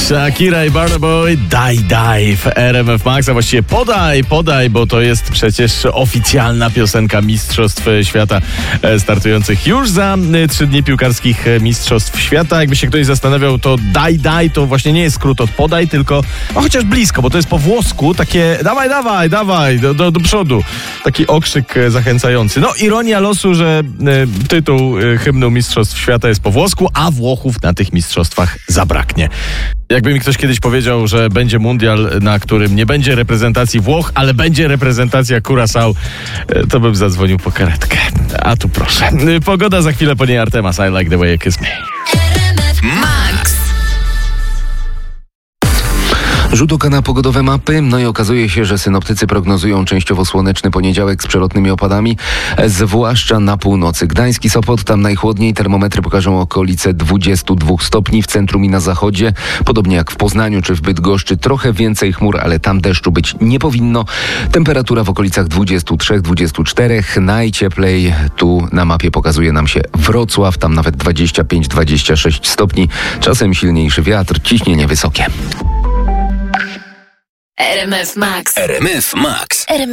Shakira i Burna Boy, Daj w RMF Max, a właściwie podaj, bo to jest przecież oficjalna piosenka Mistrzostw Świata startujących już za 3 dni piłkarskich Mistrzostw Świata. Jakby się ktoś zastanawiał, to Daj to właśnie nie jest skrót od podaj, tylko chociaż blisko, bo to jest po włosku takie dawaj, do przodu. Taki okrzyk zachęcający. No, ironia losu, że tytuł hymnu Mistrzostw Świata jest po włosku, a Włochów na tych mistrzostwach zabraknie. Jakby mi ktoś kiedyś powiedział, że będzie mundial, na którym nie będzie reprezentacji Włoch, ale będzie reprezentacja Curaçao, to bym zadzwonił po karetkę. A tu proszę. Pogoda za chwilę, po niej Artemas. I like the way you kiss me. Max. Rzut oka na pogodowe mapy, no i okazuje się, że synoptycy prognozują częściowo słoneczny poniedziałek z przelotnymi opadami, zwłaszcza na północy. Gdańsk i Sopot, tam najchłodniej, termometry pokażą okolice 22 stopni w centrum i na zachodzie. Podobnie jak w Poznaniu czy w Bydgoszczy, trochę więcej chmur, ale tam deszczu być nie powinno. Temperatura w okolicach 23-24, najcieplej tu na mapie pokazuje nam się Wrocław, tam nawet 25-26 stopni, czasem silniejszy wiatr, ciśnienie wysokie. RMF Max. RMF Max.